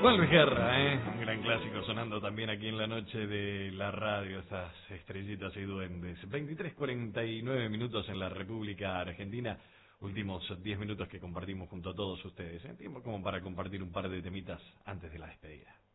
Juan Luis Guerra, un gran clásico sonando también aquí en la noche de la radio, estas estrellitas y duendes. 23:49 en la República Argentina, últimos 10 minutos que compartimos junto a todos ustedes. Tiempo como para compartir un par de temitas antes de la despedida.